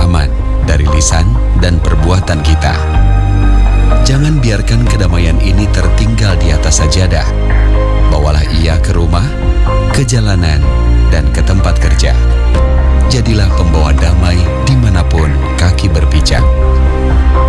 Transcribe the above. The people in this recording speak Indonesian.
aman dari lisan dan perbuatan kita. Jangan biarkan kedamaian ini tertinggal di atas sajadah. Bawalah ia ke rumah, ke jalanan, dan ke tempat kerja. Jadilah pembawa damai dimanapun kaki berpijak.